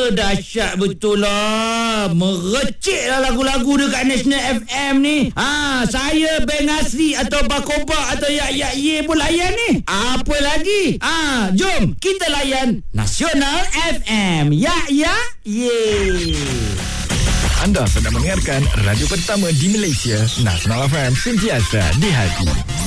dahsyat betul lah. Merecik lah lagu-lagu dekat National FM ni. Saya Beng Asri atau Bakoba atau Yak Ye pun layan ni. Apa lagi? Jom kita layan Nasional FM. Yak Ye. Anda sedang mendengarkan radio pertama di Malaysia, Nasional FM, sentiasa di hati.